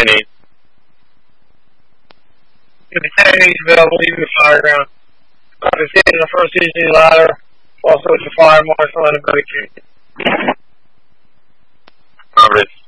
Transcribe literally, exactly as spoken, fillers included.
need. If the candidate's available, even the fireground. Confiscating the first easy ladder, also with the fire marshal and a barricade. Coverage.